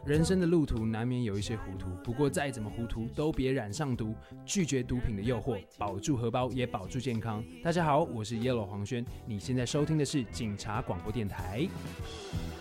人生的路途难免有一些糊涂，不过再怎么糊涂都别染上毒，拒绝毒品的诱惑，保住荷包也保住健康。大家好，我是 Yellow 黄轩，你现在收听的是警察广播电台。